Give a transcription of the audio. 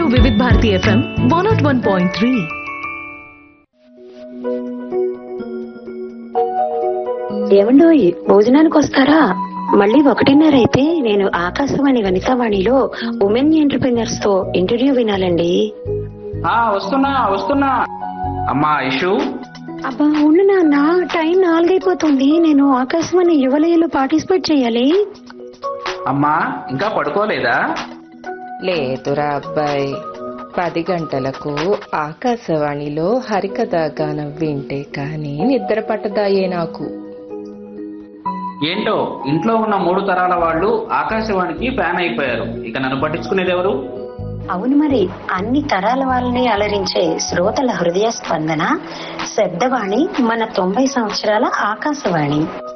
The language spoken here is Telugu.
వివిధ భారతి FM 101.3. ఏమండోయ్, భోజనానికి వస్తారా? మళ్ళీ 1:30 అయితే నేను ఆకాశవాణి వనితావాణిలో ఉమెన్ ఎంటర్‌ప్రెన్యూర్స్ తో ఇంటర్వ్యూ వినాలండి. వస్తున్నా అమ్మా ఇషు. అబ్బా ఉండు నాన్న, టైం 4 అయిపోతుంది. నేను ఆకాశవాణి యువలయలో పార్టిసిపేట్ చేయాలి. అమ్మా ఇంకా పడుకోలేదా? లేదురా అబ్బాయి, 10 గంటలకు ఆకాశవాణిలో హరికథా గానం వింటే కానీ నిద్ర పట్టదాయే నాకు. ఏంటో ఇంట్లో ఉన్న 3 తరాల వాళ్ళు ఆకాశవాణికి ఫ్యాన్ అయిపోయారు. ఇక నన్ను పట్టించుకునేది ఎవరు? అవును మరి, అన్ని తరాల వాళ్ళని అలరించే శ్రోతల హృదయ స్పందన శబ్దవాణి మన 90 సంవత్సరాల ఆకాశవాణి.